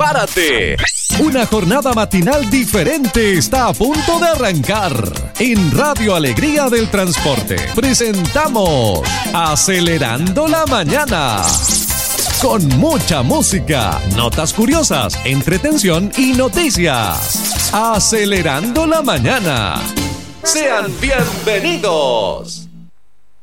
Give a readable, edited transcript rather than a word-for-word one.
prepárate. Una jornada matinal diferente está a punto de arrancar. En Radio Alegría del Transporte presentamos Acelerando la Mañana. Con mucha música, notas curiosas, entretención y noticias. Acelerando la Mañana. Sean bienvenidos.